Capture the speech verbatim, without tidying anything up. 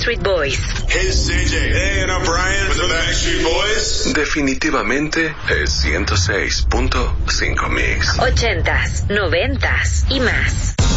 Backstreet Boys. Hey, C J. Hey, and I'm Brian with the Backstreet Boys. Definitivamente el ciento seis punto cinco Mix. Ochentas, noventas y más.